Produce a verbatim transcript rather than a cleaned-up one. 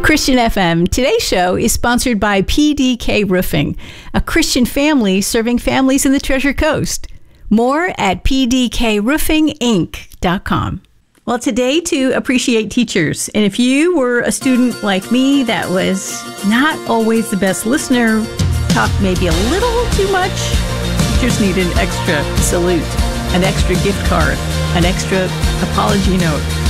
Christian F M. Today's show is sponsored by P D K Roofing, a Christian family serving families in the Treasure Coast. More at p d k roofing inc dot com. Well, it's a day to appreciate teachers. And if you were a student like me that was not always the best listener, talked maybe a little too much, teachers need an extra salute, an extra gift card, an extra apology note.